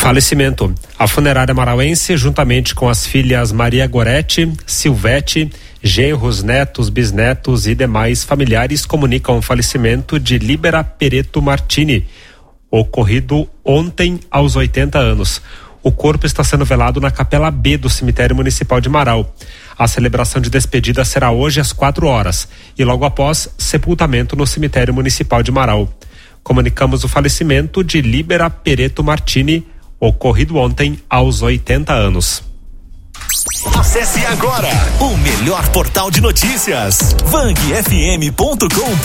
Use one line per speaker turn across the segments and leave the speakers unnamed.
Falecimento. A funerária marauense, juntamente com as filhas Maria Gorete, Silvete, genros, netos, bisnetos e demais familiares, comunicam o falecimento de Líbera Pereto Martini, ocorrido ontem aos 80 anos. O corpo está sendo velado na Capela B do Cemitério Municipal de Marau. A celebração de despedida será hoje às 4h e logo após, sepultamento no Cemitério Municipal de Marau. Comunicamos o falecimento de Líbera Pereto Martini, ocorrido ontem aos 80 anos.
Acesse agora o melhor portal de notícias, vangfm.com.br.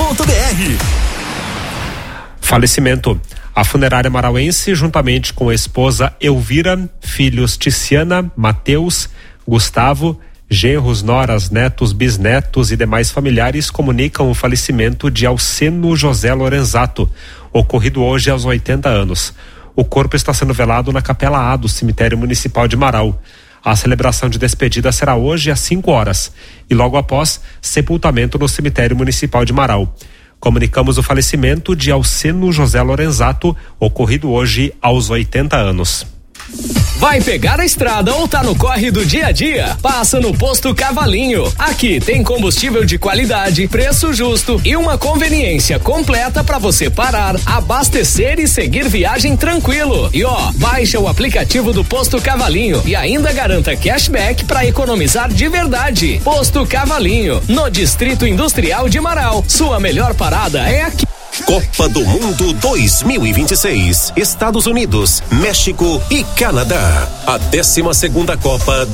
Falecimento. A funerária marauense, juntamente com a esposa Elvira, filhos Ticiana, Mateus, Gustavo, genros, noras, netos, bisnetos e demais familiares, comunicam o falecimento de Alceno José Lorenzato, ocorrido hoje aos 80 anos. O corpo está sendo velado na Capela A do Cemitério Municipal de Marau. A celebração de despedida será hoje às 5h e logo após, sepultamento no Cemitério Municipal de Marau. Comunicamos o falecimento de Alceno José Lorenzato, ocorrido hoje aos 80 anos.
Vai pegar a estrada ou tá no corre do dia a dia? Passa no Posto Cavalinho. Aqui tem combustível de qualidade, preço justo e uma conveniência completa para você parar, abastecer e seguir viagem tranquilo. E baixa o aplicativo do Posto Cavalinho e ainda garanta cashback para economizar de verdade. Posto Cavalinho, no Distrito Industrial de Marau. Sua melhor parada é aqui.
Copa do Mundo 2026, Estados Unidos, México e Canadá. A 12ª Copa